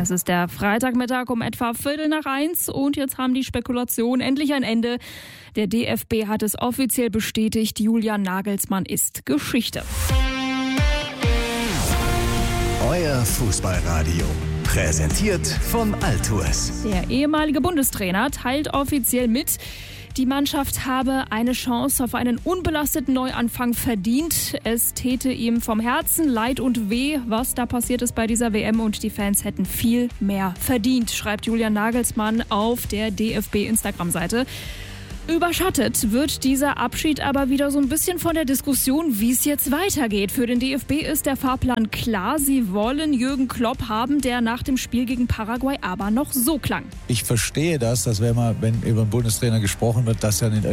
Es ist der Freitagmittag um etwa 1:15 und jetzt haben die Spekulationen endlich ein Ende. Der DFB hat es offiziell bestätigt, Julian Nagelsmann ist Geschichte. Euer Fußballradio, präsentiert von Altues. Der ehemalige Bundestrainer teilt offiziell mit, die Mannschaft habe eine Chance auf einen unbelasteten Neuanfang verdient. Es täte ihm vom Herzen leid und weh, was da passiert ist bei dieser WM, und die Fans hätten viel mehr verdient, schreibt Julian Nagelsmann auf der DFB-Instagram-Seite. Überschattet wird dieser Abschied aber wieder so ein bisschen von der Diskussion, wie es jetzt weitergeht. Für den DFB ist der Fahrplan klar. Sie wollen Jürgen Klopp haben, der nach dem Spiel gegen Paraguay aber noch so klang. Ich verstehe das, dass wenn über einen Bundestrainer gesprochen wird, dass er in